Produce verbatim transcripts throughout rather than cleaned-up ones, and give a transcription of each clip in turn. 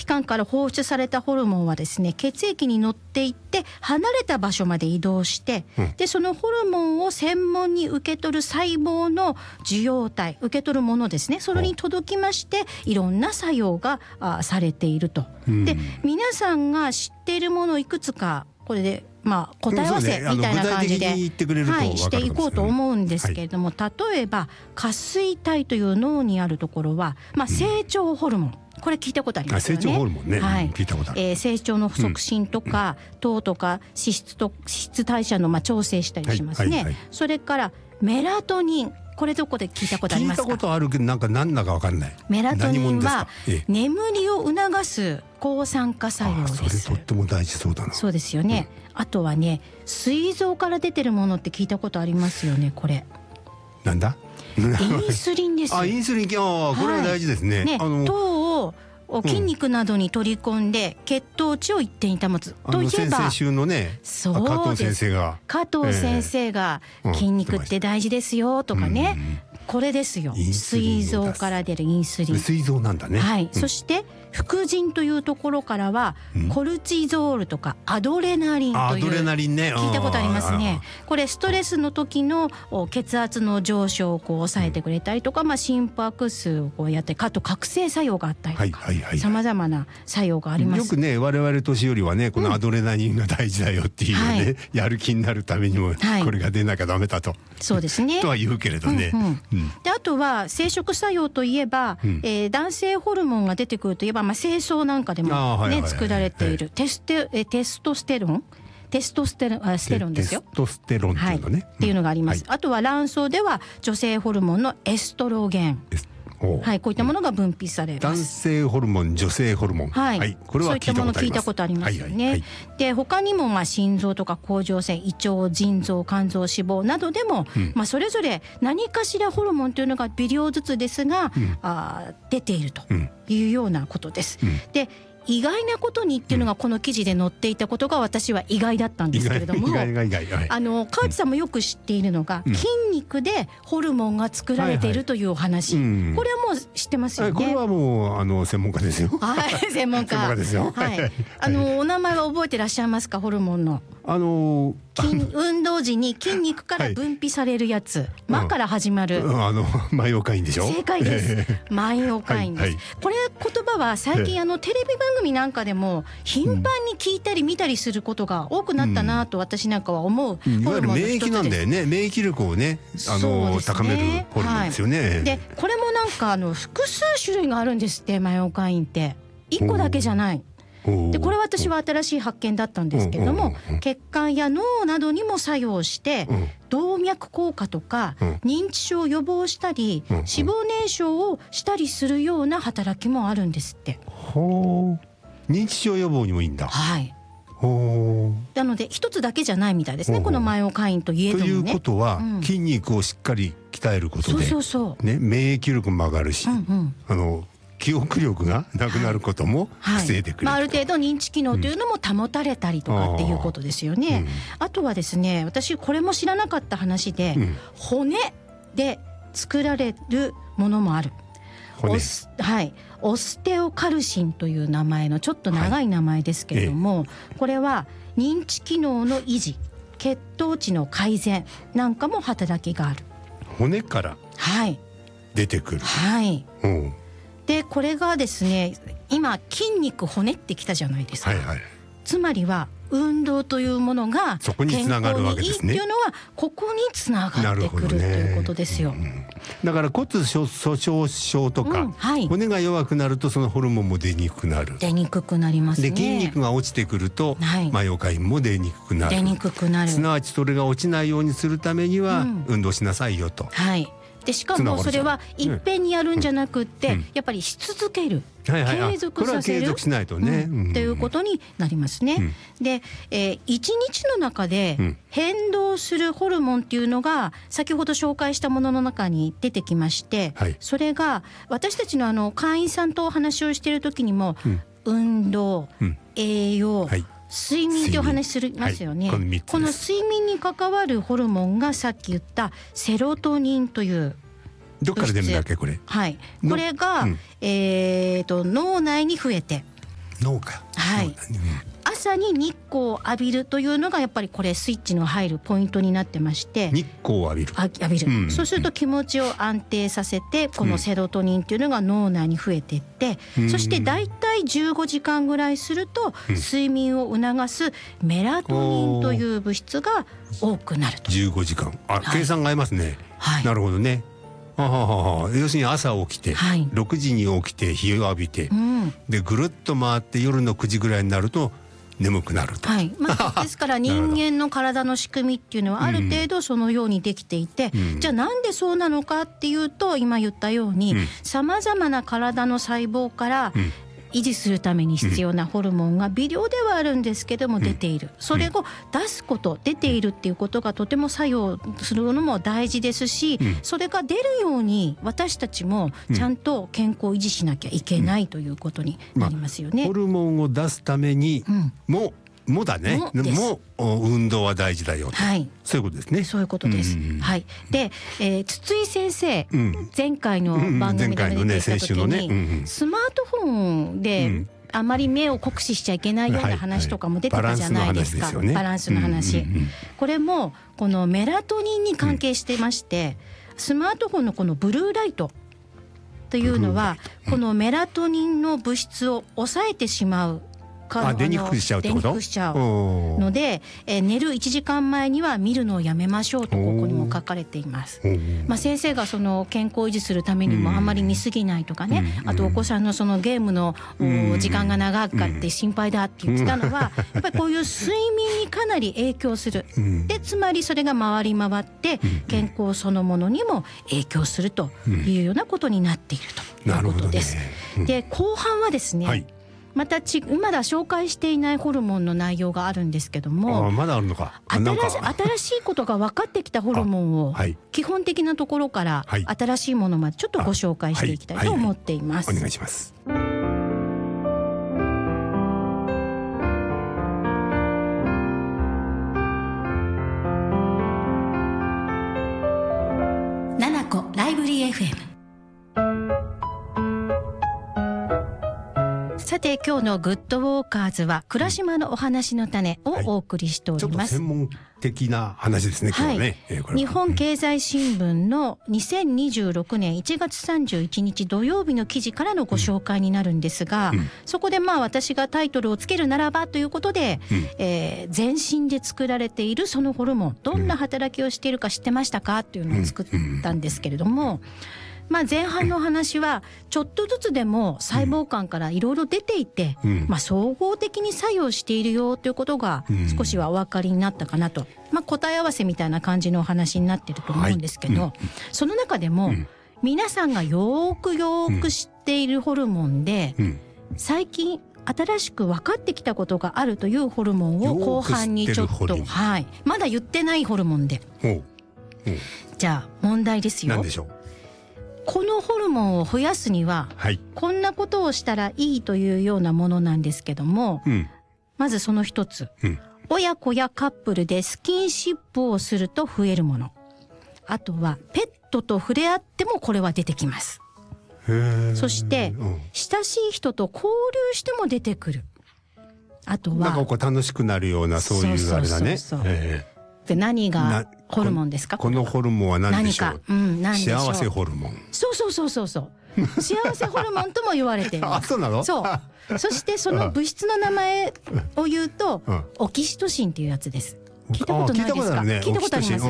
管から放出されたホルモンはですね、血液に乗っていって離れた場所まで移動して、うん、でそのホルモンを専門に受け取る細胞の受容体、受け取るものですね、それに届きましていろんな作用があされていると、うん、で皆さんが知っているものをいくつかこれでまあ、答え合わせみたいな感じで、はい、していこうと思うんですけれども、はい、例えば下垂体という脳にあるところは、まあ、成長ホルモン、うん、これ聞いたことありますよね。 成長ホルモンね、はい、聞いたことある、 えー、成長の促進とか、うん、糖とか脂質と脂質代謝のまあ調整したりしますね、はいはいはい、それからメラトニン、これどこで聞いたことありますか？ 聞いたことあるけどなんか何だか分かんない。 メラトニンは眠りを促す抗酸化作用です。 あ、それとっても大事そうだな。 そうですよね、うん、あとはね、膵臓から出てるものって聞いたことありますよね。これなんだ？ インスリンです。 あ、インスリン、あ、これは大事ですね、 はい、ね、 あの糖を筋肉などに取り込んで血糖値を一定に保つといえば、 先々週のね、 そう加藤先生が加藤先生が、えー、筋肉って大事ですよとかね、うん、これですよ。膵臓から出るインスリン。 膵臓なんだね、 はい、 うん、 そして副腎というところからは、うん、コルチゾールとかアドレナリンという、アドレナリンね、聞いたことありますね。これストレスの時の血圧の上昇をこう抑えてくれたりとか、うん、まあ、心拍数をこうやってあと覚醒作用があったりとか、さまざまな作用があります。 よくね、我々年寄りはね、このアドレナリンが大事だよっていうね、うん、はい、やる気になるためにもこれが出なきゃダメだと、はい、そうですねとは言うけれどね、うんうんうん、 であとは生殖作用といえば、うん、えー、男性ホルモンが出てくるといえば、まあ、精巣なんかでも、ね、はいはいはい、作られているテステ、えテストステロンテストステロン、あ、ステロンですよ。 テストステロンっていうのね、はい、 っていうのがあります、うん、はい、あとは卵巣では女性ホルモンのエストロゲン、はい、こういったものが分泌されます。 男性ホルモン、女性ホルモン、はいはい、これは聞いたことあります。そういったもの聞いたことありますよね、はいはいはい、で他にもまあ心臓とか甲状腺、胃腸、腎臓、肝臓、脂肪などでも、うん、まあ、それぞれ何かしらホルモンというのが微量ずつですが、うん、あ出ているというようなことです、うん、で意外なことにっていうのがこの記事で載っていたことが私は意外だったんですけれども、意外意外意外、 あの川内さんもよく知っているのが、うん、筋肉でホルモンが作られているというお話、はいはい、うん、これはもう知ってますよね。 これはもうあの専門家ですよ。 はい、専門家専門家ですよ、 はい、あのお名前は覚えてらっしゃいますか？ホルモンのあの筋運動時に筋肉から分泌されるやつ、はい、マから始まる、 うん、あのマイオカインでしょ。 正解です、マイオカインです、はいはい、これ言葉は最近あのテレビ番組なんかでも頻繁に聞いたり見たりすることが多くなったなと私なんかは思う、うん、 いわゆる免疫なんだよね。免疫力をね、あの、ね、高めるホルモンですよね、はい、 でこれもなんかあの複数種類があるんですって。マイオカインっていっこだけじゃない。でこれは私は新しい発見だったんですけれども、血管や脳などにも作用して、動脈硬化とか認知症を予防したり、脂肪燃焼をしたりするような働きもあるんですって。 ほう、認知症予防にもいいんだ。 はい。 ほう。 なので一つだけじゃないみたいですね、このマイオカインといえどもね。 ということは、うん、筋肉をしっかり鍛えることで、 そうそうそう、 ね、免疫力も上がるし、うんうん、あの記憶力がなくなることも防いでくれる、はいはい、まあ、ある程度認知機能というのも保たれたりとかっていうことですよね、うん、あ, あとはですね、私これも知らなかった話で、うん、骨で作られるものもある。オス、はい、オステオカルシンという名前のちょっと長い名前ですけれども、はい、これは認知機能の維持、血糖値の改善なんかも働きがある。 骨から出てくる、 はい、はい、でこれがですね、今筋肉骨ってきたじゃないですか、はいはい、つまりは運動というものが健康にいいっていうのはここにつながってくるということですよ、うん、 だから骨粗鬆症とか、うん、はい、骨が弱くなるとそのホルモンも出にくくなる。 出にくくなりますね。 で筋肉が落ちてくると、はい、マイオカインも出にくくなる。 出にくくなる。 すなわちそれが落ちないようにするためには、うん、運動しなさいよと。 はい。でしかもそれはいっぺんにやるんじゃなくって、うん、やっぱりし続ける、はいはい、継続させる、これは継続しないとね、うん、ということになりますね、うん、で、えー、いちにちの中で変動するホルモンっていうのが先ほど紹介したものの中に出てきまして、はい、それが私たちのあの会員さんとお話をしている時にも、うん、運動、うん、栄養、はい、睡眠ってお話しますよね、はい、このこの睡眠に関わるホルモンがさっき言ったセロトニンというどっから出るんだっけこれ、 はい、これが、うん、えー、と脳内に増えて脳か。 はい。朝に日光を浴びるというのがやっぱりこれスイッチの入るポイントになってまして、 日光を浴びる浴びる、うん、そうすると気持ちを安定させて、このセロトニンっていうのが脳内に増えていって、うん、そしてだいたいじゅうごじかんぐらいすると、うん、睡眠を促すメラトニンという物質が多くなると。 じゅうごじかん、あ、はい、計算が合いますね、はい、なるほどね。はははは、要するに朝起きて、はい、ろくじに起きて日を浴びて、うん、でぐるっと回って夜のくじぐらいになると眠くなると、 はい、まあ、ですから人間の体の仕組みっていうのはある程度そのようにできていて、うん、じゃあなんでそうなのかっていうと、今言ったようにさまざまな体の細胞から維持するために必要なホルモンが微量ではあるんですけども出ている、それを出すこと、出ているっていうことがとても作用するのも大事ですし、それが出るように私たちもちゃんと健康を維持しなきゃいけないということになりますよね、 まあ、ホルモンを出すためにも、うん、もだね、も運動は大事だよと、はい、そういうことですね。 そういうことです、うんうん、はい。で、えー、筒井先生、うん、前回の番組で出てきた時に、ねねうんうん、スマートフォンで、うんあまり目を酷使しちゃいけないような話とかも出てたじゃないですか、はいはい、バランスの話、うんうんうん、これもこのメラトニンに関係してまして、うん、スマートフォンのこのブルーライトというのは、うん、このメラトニンの物質を抑えてしまう、 あ、出にくくしちゃうってこと？ 出にくくしちゃうので、えー、寝るいちじかんまえには見るのをやめましょうとここにも書かれています。まあ、先生がその健康を維持するためにもあんまり見過ぎないとかね、あとお子さんのそのゲームの時間が長くって心配だって言ってたのは、やっぱりこういう睡眠にかなり影響する。で、つまりそれが回り回って健康そのものにも影響するというようなことになっているということです。で、後半はですね、はい、またちまだ紹介していないホルモンの内容があるんですけども、 あ、まだあるのか。 新し、新しいことが分かってきたホルモンを、はい、基本的なところから新しいものまでちょっとご紹介していきたいと思っています。 はいはいはい、お願いします。 ななこライブリー エフエム。さて、今日のグッドウォーカーズは倉島のお話の種をお送りしております。 はい、ちょっと専門的な話ですね、今日はね。はい、 えー、これは日本経済新聞のにせんにじゅうろくねんいちがつさんじゅういちにち土曜日の記事からのご紹介になるんですが、うん、そこでまあ私がタイトルをつけるならばということで、うん、えー、全身で作られているそのホルモン、どんな働きをしているか知ってましたかっていうのを作ったんですけれども、まあ、前半の話はちょっとずつでも細胞間からいろいろ出ていて、うん、まあ、総合的に作用しているよということが少しはお分かりになったかなと、まあ、答え合わせみたいな感じのお話になっていると思うんですけど、はい、うん、その中でも皆さんがよーくよーく知っているホルモンで、うん、最近新しく分かってきたことがあるというホルモンを後半にちょっと、はい、まだ言ってないホルモンで、おうおう、じゃあ問題ですよ。 何でしょう。 このホルモンを増やすには、はい、こんなことをしたらいいというようなものなんですけども、うん、まずその一つ、うん、親子やカップルでスキンシップをすると増えるもの。あとはペットと触れ合ってもこれは出てきます。へ、そして、うん、親しい人と交流しても出てくる。あとはなんかこう楽しくなるような、そういうあれだね。 そうそうそうそう。で、何がホルモンですか？ このホルモンは何でしょう？ 何か、うん、何でしょう？ 幸せホルモン。 そうそうそうそうそう。幸せホルモンとも言われています。 あ、そうなの？ そう。そしてその物質の名前を言うと、うん、オキシトシンっていうやつです。聞いたことないですか？聞いたことあります。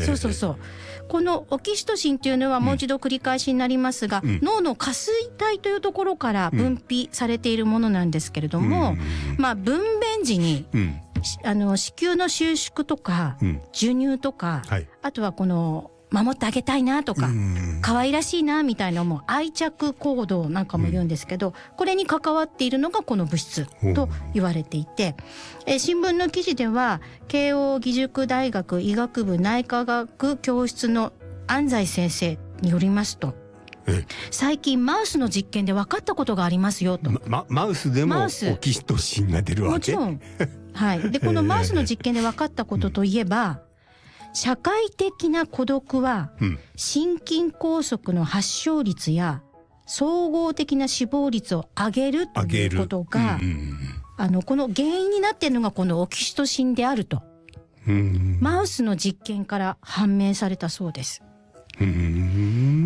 そうそうそう。このオキシトシンというのはもう一度繰り返しになりますが、うん、脳の下垂体というところから分泌されているものなんですけれども、うん、まあ分娩時に、うん、あの子宮の収縮とか、うん、授乳とか、はい、あとはこの守ってあげたいなとか、可愛らしいなみたいな、もう愛着行動なんかも言うんですけど、うん、これに関わっているのがこの物質と言われていて、え新聞の記事では慶應義塾大学医学部内科学教室の安西先生によりますと、最近マウスの実験で分かったことがありますよと。 ま、マウスでもオキシトシンが出るわけ？ もちろん、はい。で、このマウスの実験で分かったことといえば、社会的な孤独は心筋梗塞の発症率や総合的な死亡率を上げるということが、うんうん、あのこの原因になっているのがこのオキシトシンであると、うん、マウスの実験から判明されたそうです。うん、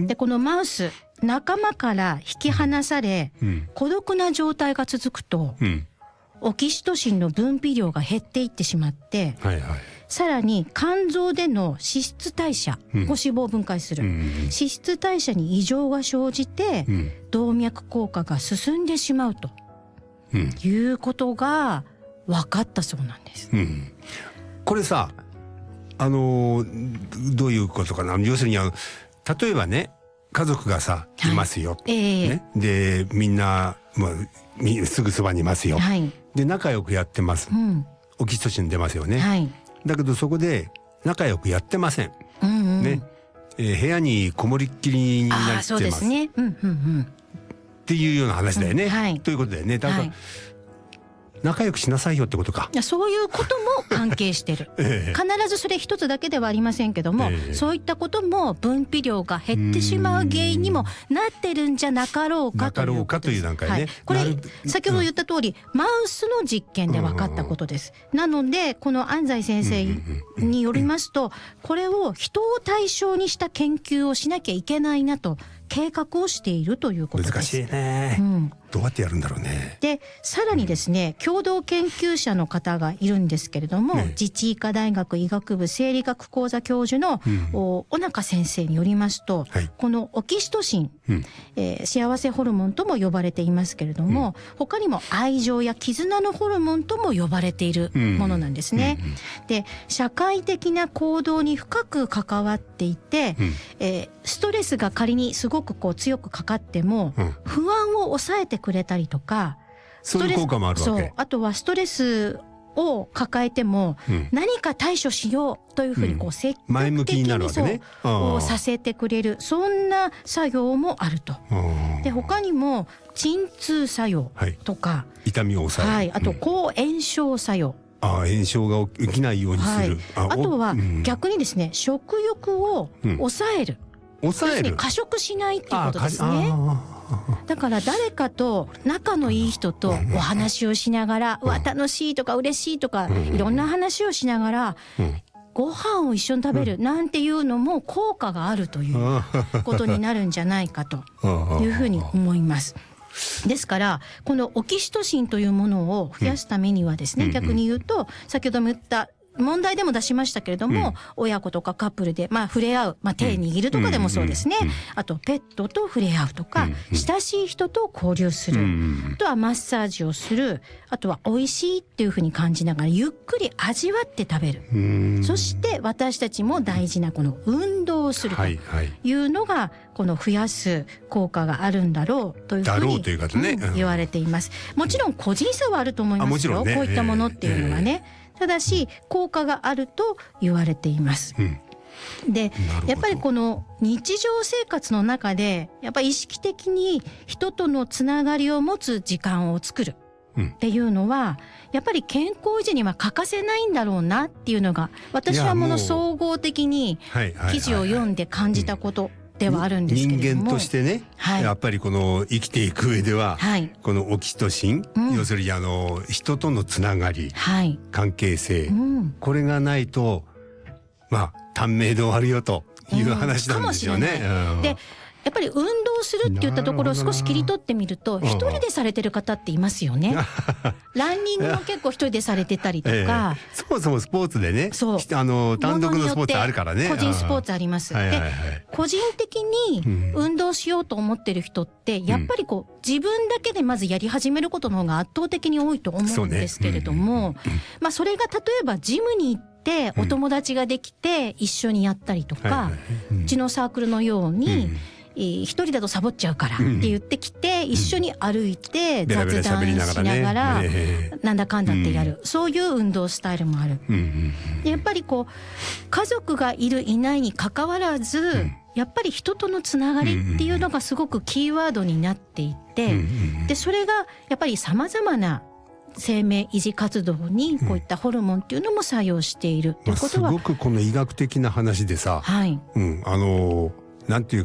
でこのマウス、仲間から引き離され、うん、孤独な状態が続くと、うん、オキシトシンの分泌量が減っていってしまって、はいはい、さらに肝臓での脂質代謝、うん、ご脂肪を分解する、うん、脂質代謝に異常が生じて、うん、動脈硬化が進んでしまうと、うん、いうことが分かったそうなんです。うん、 これさ、あのー、どういうことかな。要するにあの例えばね、家族がさいますよ、はい、えーね、でみんな、まあ、すぐそばにいますよ、はい、で仲良くやってます、うん、オキシトシン出ますよね、はい、だけどそこで仲良くやってません、うんうん、ね、えー、部屋にこもりっきりになってます。 そうですね、うんうんうん、 っていうような話だよね、うん、はい、ということだよね。だから、はい、仲良くしなさいよってことか。 いや、そういうことも関係してる、ええ、必ずそれ一つだけではありませんけども、ええ、そういったことも分泌量が減ってしまう原因にもなってるんじゃなかろうかということです。 段階ね、はい、 これ先ほど言った通り、うん、マウスの実験で分かったことです、うん、なのでこの安西先生によりますと、これを人を対象にした研究をしなきゃいけないなと計画をしているということです。 難しいね、うん、どうやってやるんだろうね。 でさらにですね、共同研究者の方がいるんですけれども、ね、自治医科大学医学部生理学講座教授の、うん、小中先生によりますと、はい、このオキシトシン、うん、えー、幸せホルモンとも呼ばれていますけれども、うん、他にも愛情や絆のホルモンとも呼ばれているものなんですね、うんうんうん、で社会的な行動に深く関わっていて、うん、えー、ストレスが仮にすごくこう強くかかっても、うん、不安を抑えてくれたりとか、 そういう効果もあるわけ。そう、 あとはストレスを抱えても、うん、何か対処しようというふうにこう積極的に、前向きになるわけね、そうさせてくれる、そんな作用もあると。で他にも鎮痛作用とか、はい、 痛みを抑える、はい、 あと抗炎症作用、 うん、あ炎症が起きないようにする、 はい、あ, あとは逆にですね、うん、食欲を抑える、うん、抑える、過食しないっていうことですね。だから誰かと仲のいい人とお話をしながら、うわ楽しいとか嬉しいとかいろんな話をしながらご飯を一緒に食べるなんていうのも効果があるということになるんじゃないかというふうに思います。ですからこのオキシトシンというものを増やすためにはですね、逆に言うと先ほども言った問題でも出しましたけれども、うん、親子とかカップルで、まあ、触れ合う、まあ、手握るとかでもそうですね、うんうんうん、あとペットと触れ合うとか、うんうん、親しい人と交流する、うんうん、あとはマッサージをする、あとは美味しいっていうふうに感じながらゆっくり味わって食べる、うん、そして私たちも大事なこの運動をするというのがこの増やす効果があるんだろうというふうに、ね、うん、言われています。もちろん個人差はあると思いますよ、ね、こういったものっていうのはね、えーただし効果があると言われています、うん、でやっぱりこの日常生活の中でやっぱり意識的に人とのつながりを持つ時間を作るっていうのはやっぱり健康維持には欠かせないんだろうなっていうのが私はもの総合的に記事を読んで感じたことではあるんですけれども、 人間としてね、はい、やっぱりこの生きていく上では、はい、このオキシトシン、うん、要するにあの人とのつながり、はい、関係性、うん、これがないとまあ短命で終わるよという話なんですよね。 うん、でやっぱり運動するって言ったところを少し切り取ってみると一人でされてる方っていますよね。ランニングも結構一人でされてたりとか、ええ、 そもそもスポーツでね、そうあの単独のスポーツあるからね、 個人スポーツあります。で個人的に運動しようと思ってる人ってやっぱりこう自分だけでまずやり始めることの方が圧倒的に多いと思うんですけれども、そ,、ねうんまあ、それが例えばジムに行ってお友達ができて一緒にやったりとか、うちのサークルのように、うん一人だとサボっちゃうからって言ってきて、うん、一緒に歩いて雑談しながらなんだかんだってやる、うん、そういう運動スタイルもある、うん、でやっぱりこう家族がいるいないに関わらず、うん、やっぱり人とのつながりっていうのがすごくキーワードになっていて、うん、でそれがやっぱりさまざまな生命維持活動にこういったホルモンっていうのも作用しているということは、 まあ、すごくこの医学的な話でさ、はい、うん、あのなんていうか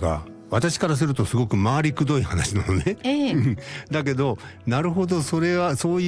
私からするとすごく回りくどい話なのね、 ええ、 だけどなるほど、それはそういう